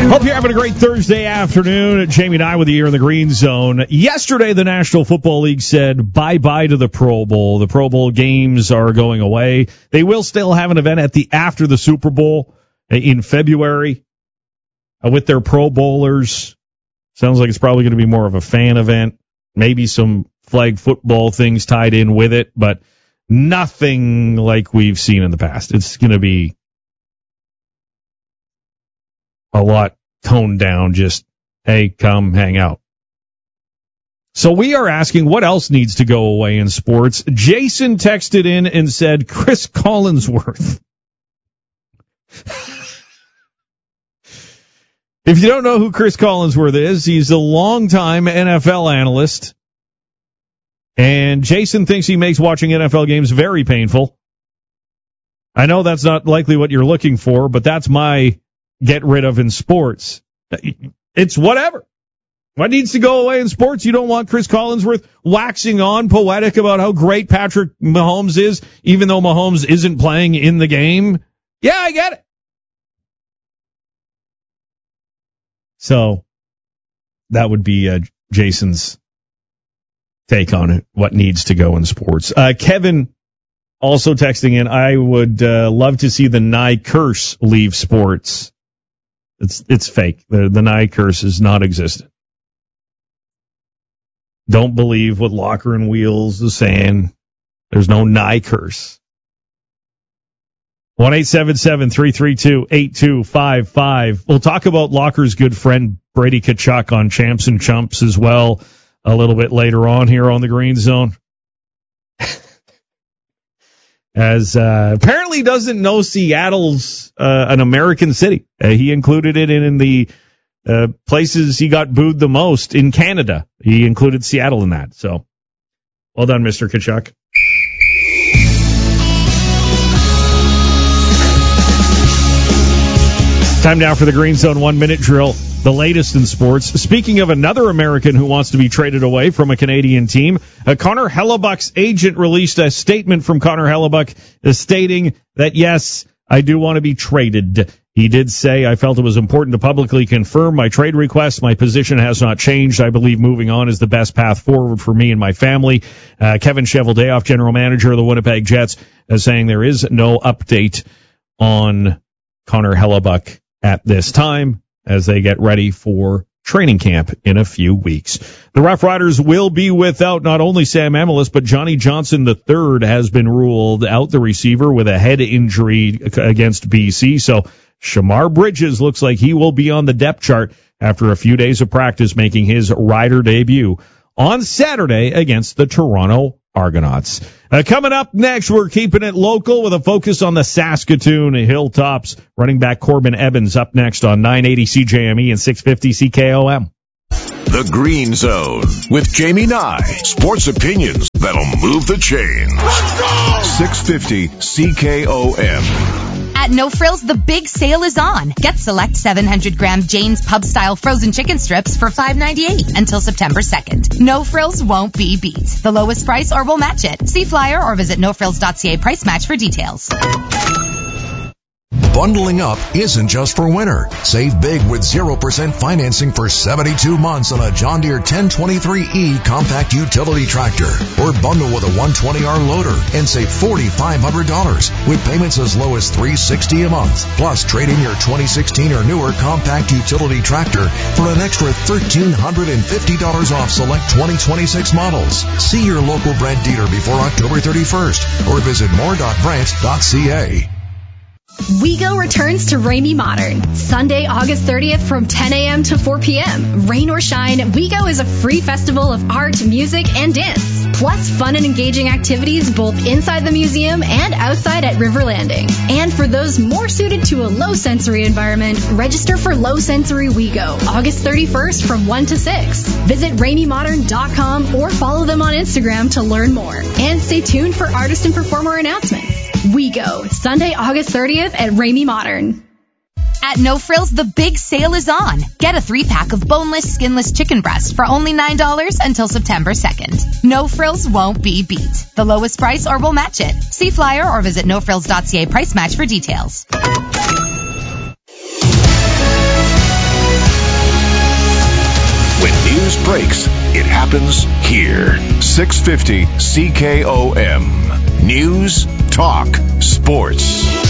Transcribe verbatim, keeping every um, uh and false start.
Hope you're having a great Thursday afternoon. Jamie and I with you here in the Green Zone. Yesterday, the National Football League said bye-bye to the Pro Bowl. The Pro Bowl games are going away. They will still have an event at the after the Super Bowl in February uh, with their Pro Bowlers. Sounds like it's probably going to be more of a fan event. Maybe some flag football things tied in with it, but nothing like we've seen in the past. It's going to be a lot toned down, just, hey, come hang out. So we are asking what else needs to go away in sports. Jason texted in and said Chris Collinsworth. If you don't know who Chris Collinsworth is, he's a longtime N F L analyst. And Jason thinks he makes watching N F L games very painful. I know that's not likely what you're looking for, but that's my get rid of in sports. It's whatever. What needs to go away in sports? You don't want Chris Collinsworth waxing on poetic about how great Patrick Mahomes is, even though Mahomes isn't playing in the game? Yeah, I get it. So that would be uh, Jason's take on it, what needs to go in sports. Uh, Kevin also texting in, I would uh, love to see the Nye curse leave sports. It's it's fake. The, the Nye curse is not existent. Don't believe what Locker and Wheels is saying. There's no Nye curse. one eight seven seven, three three two, eight two five five. We'll talk about Locker's good friend Brady Tkachuk on Champs and Chumps as well a little bit later on here on the Green Zone. As uh, apparently doesn't know Seattle's uh, an American city. Uh, he included it in, in the uh, places he got booed the most in Canada. He included Seattle in that. So, well done, Mister Tkachuk. Time now for the Green Zone one-minute drill. The latest in sports. Speaking of another American who wants to be traded away from a Canadian team, uh, Connor Hellebuck's agent released a statement from Connor Hellebuck uh, stating that, yes, I do want to be traded. He did say, I felt it was important to publicly confirm my trade request. My position has not changed. I believe moving on is the best path forward for me and my family. Uh, Kevin Cheveldayoff, general manager of the Winnipeg Jets, is saying there is no update on Connor Hellebuck at this time, as they get ready for training camp in a few weeks. The Rough Riders will be without not only Sam Amelis, but Johnny Johnson the third has been ruled out, the receiver, with a head injury against B C. So Shamar Bridges looks like he will be on the depth chart after a few days of practice, making his Rider debut on Saturday against the Toronto Argonauts. Uh, coming up next, we're keeping it local with a focus on the Saskatoon Hilltops. Running back Corbin Evans up next on nine eighty C J M E and six fifty C K O M. The Green Zone with Jamie Nye. Sports opinions that'll move the chains. Let's go! six fifty C K O M. At No Frills, the big sale is on. Get select seven hundred gram Jane's Pub-style frozen chicken strips for five ninety-eight until September second. No Frills won't be beat. The lowest price or we'll match it. See flyer or visit no frills dot c a price match for details. Bundling up isn't just for winter. Save big with zero percent financing for seventy-two months on a John Deere ten twenty-three E compact utility tractor. Or bundle with a one twenty R loader and save four thousand five hundred dollars with payments as low as three hundred sixty dollars a month. Plus, trade in your twenty sixteen or newer compact utility tractor for an extra one thousand three hundred fifty dollars off select twenty twenty-six models. See your local Brent dealer before October thirty-first or visit more dot brent dot c a. WeGo returns to Ramey Modern, Sunday, August thirtieth from ten a.m. to four p.m. Rain or shine, WeGo is a free festival of art, music, and dance. Plus fun and engaging activities both inside the museum and outside at River Landing. And for those more suited to a low-sensory environment, register for Low Sensory WeGo, August thirty-first from one to six. Visit ramey modern dot com or follow them on Instagram to learn more. And stay tuned for artist and performer announcements. WeGo, Sunday, August thirtieth at Ramey Modern. At No Frills, the big sale is on. Get a three-pack of boneless, skinless chicken breasts for only nine dollars until September second. No Frills won't be beat. The lowest price or we'll match it. See flyer or visit no frills dot c a price match for details. business breaks, it happens here. six fifty C K O M. News, Talk, Sports.